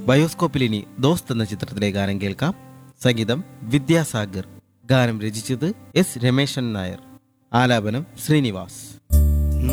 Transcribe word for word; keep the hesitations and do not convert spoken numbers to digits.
ബയോസ്കോപ്പിൽ ഇനി ദോസ്ത് എന്ന ചിത്രത്തിലെ ഗാനം കേൾക്കാം. സംഗീതം വിദ്യാസാഗർ. ഗാനം രചിച്ചത് എസ് രമേശൻ നായർ. ആലാപനം ശ്രീനിവാസ്.